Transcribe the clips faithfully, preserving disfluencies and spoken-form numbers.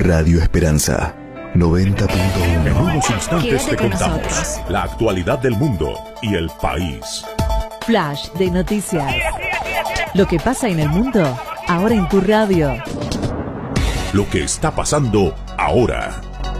Radio Esperanza noventa punto uno. En unos instantes Quédate te con contamos nosotros. la actualidad del mundo y el país. Flash de noticias. Lo que pasa en el mundo, ahora en tu radio. Lo que está pasando ahora.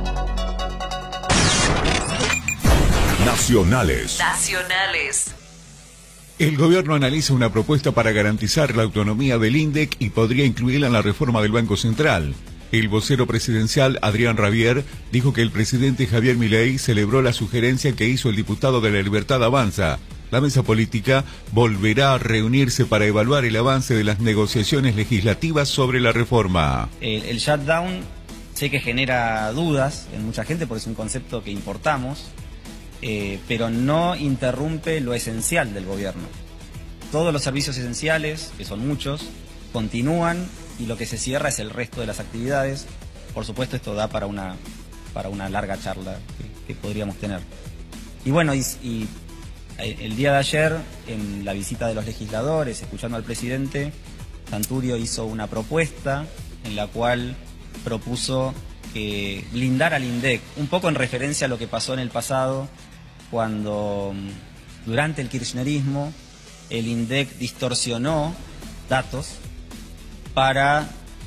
Nacionales. Nacionales. El gobierno analiza una propuesta para garantizar la autonomía del INDEC y podría incluirla en la reforma del Banco Central. El vocero presidencial Adrián Rabier dijo que el presidente Javier Milei celebró la sugerencia que hizo el diputado de La Libertad Avanza. La mesa política volverá a reunirse para evaluar el avance de las negociaciones legislativas sobre la reforma. El, el shutdown sé que genera dudas en mucha gente porque es un concepto que importamos, eh, pero no interrumpe lo esencial del gobierno. Todos los servicios esenciales, que son muchos, continúan y lo que se cierra es el resto de las actividades. Por supuesto, esto da para una, para una larga charla que, que podríamos tener. Y bueno, y, y el día de ayer, en la visita de los legisladores, escuchando al presidente, Santurio hizo una propuesta en la cual propuso que blindar al INDEC, un poco en referencia a lo que pasó en el pasado, cuando durante el kirchnerismo el INDEC distorsionó datos para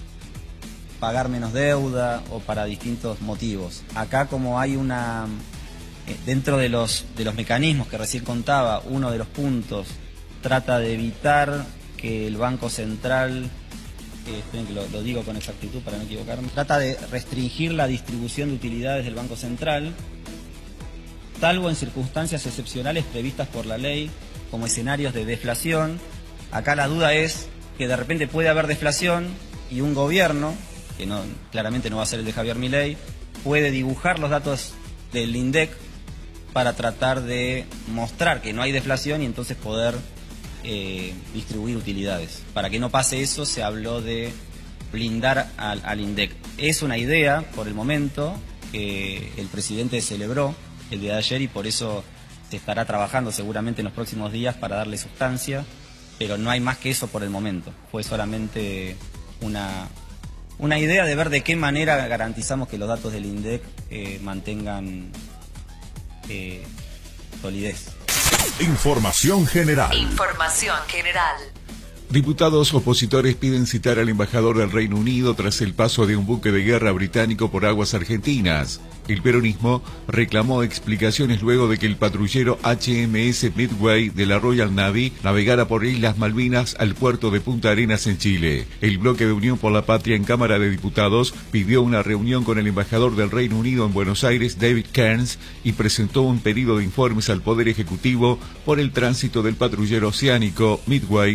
pagar menos deuda o para distintos motivos. Acá, como hay una... Dentro de los, de los mecanismos que recién contaba, uno de los puntos trata de evitar que el Banco Central, eh, esperen que lo, lo digo con exactitud para no equivocarme, trata de restringir la distribución de utilidades del Banco Central, salvo en circunstancias excepcionales previstas por la ley, como escenarios de deflación. Acá la duda es que de repente puede haber deflación y un gobierno, que no, claramente no va a ser el de Javier Milei, puede dibujar los datos del INDEC para tratar de mostrar que no hay deflación y entonces poder eh, distribuir utilidades. Para que no pase eso, se habló de blindar al, al INDEC. Es una idea, por el momento, que el presidente celebró el día de ayer y por eso se estará trabajando seguramente en los próximos días para darle sustancia, pero no hay más que eso por el momento. Fue solamente una, una idea de ver de qué manera garantizamos que los datos del INDEC eh, mantengan Eh, solidez. Información general. Información general. Diputados opositores piden citar al embajador del Reino Unido tras el paso de un buque de guerra británico por aguas argentinas. El peronismo reclamó explicaciones luego de que el patrullero H M S Midway de la Royal Navy navegara por Islas Malvinas al puerto de Punta Arenas en Chile. El bloque de Unión por la Patria en Cámara de Diputados pidió una reunión con el embajador del Reino Unido en Buenos Aires, David Cairns, y presentó un pedido de informes al Poder Ejecutivo por el tránsito del patrullero oceánico Midway